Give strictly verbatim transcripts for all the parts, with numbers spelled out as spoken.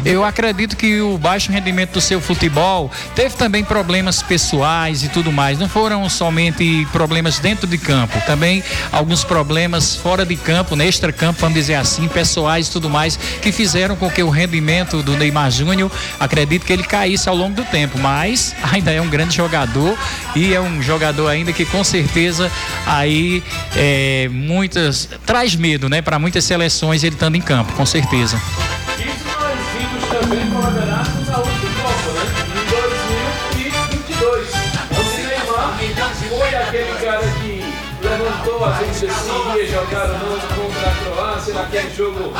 Eu acredito que o baixo rendimento do seu futebol teve também problemas pessoais e tudo mais. Não foram somente problemas dentro de campo, também alguns problemas fora de campo, né, extra-campo, vamos dizer assim, pessoais e tudo mais, que fizeram com que o rendimento do Neymar Júnior, acredito que ele caísse ao longo do tempo, mas ainda é um grande jogador e é um jogador ainda que com certeza aí é, muitas traz medo, né, para muitas seleções ele estando em campo, com certeza. Isso nós vimos também com o Everardo na última Copa, né? Em dois mil e vinte e dois. O Neymar foi aquele cara que levantou a gente se iria jogar o novo contra a Croácia naquele jogo.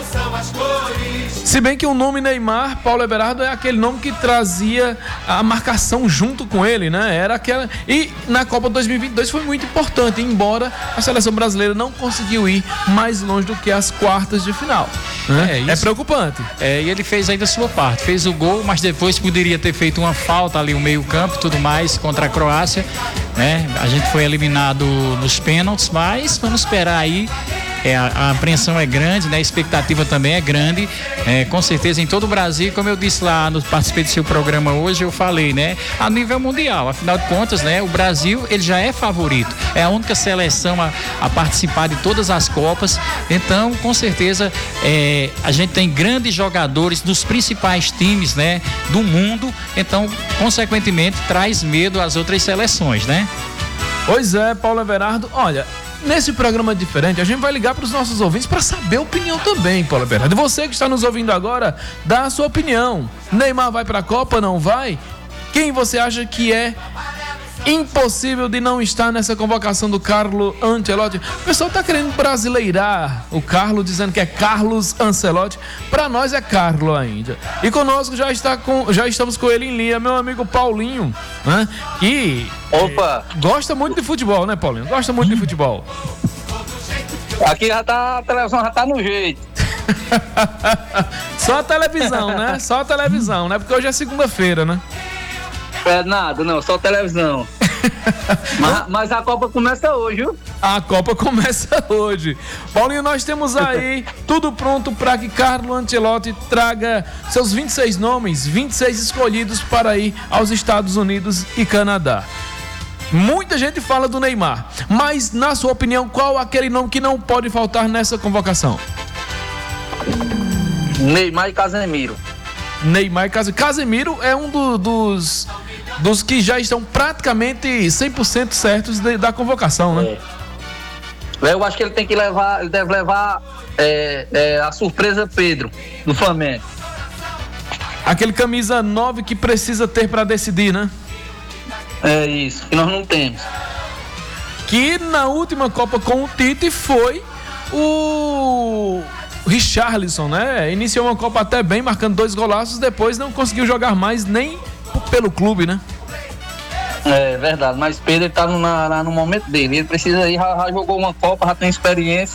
Se bem que o nome Neymar, Paulo Everardo, é aquele nome que trazia a marcação junto com ele, né? Era aquela. E na Copa dois mil e vinte e dois foi muito importante, embora a seleção brasileira não conseguiu ir mais longe do que as quartas de final. Né? É, isso, é preocupante. É, e ele fez ainda a sua parte, fez o gol, mas depois poderia ter feito uma falta ali, o meio-campo e tudo mais contra a Croácia, né? A gente foi eliminado nos pênaltis, mas vamos esperar aí. É, a, a apreensão é grande, né? A expectativa também é grande, é, com certeza em todo o Brasil, como eu disse lá, no, participei do seu programa hoje, eu falei, né? A nível mundial, afinal de contas, né? O Brasil, ele já é favorito, é a única seleção a, a participar de todas as Copas, então, com certeza, é, a gente tem grandes jogadores dos principais times, né? Do mundo, então, consequentemente, traz medo às outras seleções, né? Pois é, Paulo Everardo, olha... Nesse programa diferente, a gente vai ligar para os nossos ouvintes para saber a opinião também, Paulo Everardo. Você que está nos ouvindo agora, dá a sua opinião. Neymar vai para a Copa, não vai? Quem você acha que é impossível de não estar nessa convocação do Carlo Ancelotti? O pessoal está querendo brasileirar o Carlo, dizendo que é Carlos Ancelotti. Para nós é Carlo ainda. E conosco já, está com, já estamos com ele em linha, meu amigo Paulinho, né? Que Opa. É, gosta muito de futebol, né, Paulinho? Gosta muito de futebol. Aqui já tá, a televisão já tá no jeito. Só a televisão, né? Só a televisão, né? Porque hoje é segunda-feira, né? É nada, não, só televisão. mas, mas a Copa começa hoje, viu? A Copa começa hoje. Paulinho, nós temos aí tudo pronto para que Carlo Ancelotti traga seus vinte e seis nomes, vinte e seis escolhidos para ir aos Estados Unidos e Canadá. Muita gente fala do Neymar, mas na sua opinião, qual aquele nome que não pode faltar nessa convocação? Neymar e Casemiro. Neymar e Casemiro. Casemiro é um do, dos, dos que já estão praticamente cem por cento certos de, da convocação, né? É. Eu acho que ele tem que levar, ele deve levar é, é, a surpresa Pedro, do Flamengo. Aquele camisa nove que precisa ter para decidir, né? É isso, que nós não temos. Que na última Copa com o Tite foi o Richarlison, né? Iniciou uma Copa até bem, marcando dois golaços, depois não conseguiu jogar mais nem pelo clube, né? É verdade, mas Pedro tá no, na, no momento dele, ele precisa ir, já, já jogou uma Copa, já tem experiência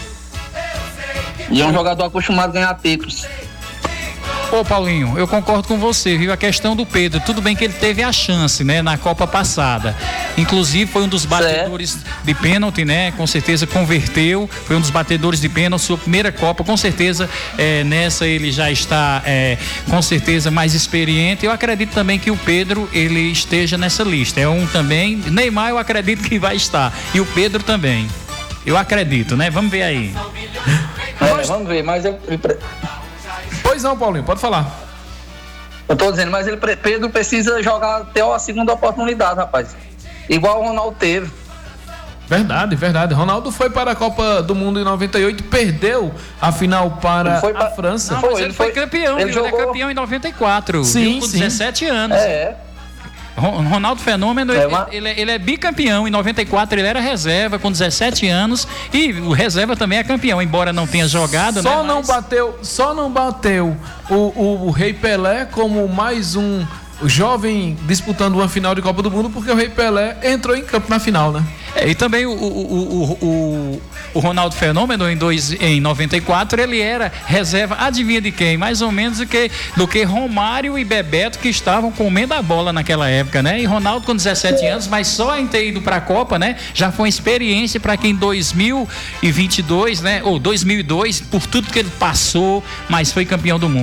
e é um jogador acostumado a ganhar títulos. Ô Paulinho, eu concordo com você, viu? A questão do Pedro, tudo bem que ele teve a chance, né, na Copa passada. Inclusive foi um dos batedores certo. de pênalti, né? Com certeza converteu, foi um dos batedores de pênalti, sua primeira Copa, com certeza é, nessa ele já está é, com certeza mais experiente. Eu acredito também que o Pedro, ele esteja nessa lista. É um também, Neymar eu acredito que vai estar, e o Pedro também. Eu acredito, né? Vamos ver aí. É, vamos ver, mas eu... Pois não, Paulinho, pode falar. Eu tô dizendo, mas ele, Pedro precisa jogar até a segunda oportunidade, rapaz. Igual o Ronaldo teve. Verdade, verdade. Ronaldo foi para a Copa do Mundo em noventa e oito, perdeu a final para foi pra... a França. Não, mas ele, ele foi, foi campeão, ele, ele jogou... é campeão em noventa e quatro, sim, com sim. dezessete anos. É. Ronaldo Fenômeno, é ele, uma... ele, ele é bicampeão. Em noventa e quatro ele era reserva com dezessete anos e o reserva também é campeão, embora não tenha jogado, só né? Não mas... bateu, só não bateu o, o, o Rei Pelé como mais um jovem disputando uma final de Copa do Mundo, porque o Rei Pelé entrou em campo na final, né? É, e também o, o, o, o, o Ronaldo Fenômeno em, dois, em noventa e quatro ele era reserva, adivinha de quem? Mais ou menos do que, do que Romário e Bebeto, que estavam comendo a bola naquela época, né? E Ronaldo com dezessete anos, mas só em ter ido para a Copa, né? Já foi uma experiência para quem em dois mil e vinte e dois, né? Ou dois mil e dois, por tudo que ele passou, mas foi campeão do mundo.